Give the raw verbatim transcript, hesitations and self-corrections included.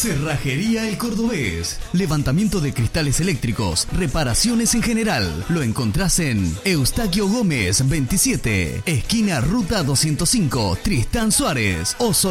Cerrajería El Cordobés. Levantamiento de cristales eléctricos, reparaciones en general. Lo encontrás en Eustaquio Gómez veintisiete, esquina Ruta doscientos cinco, Tristán Suárez. O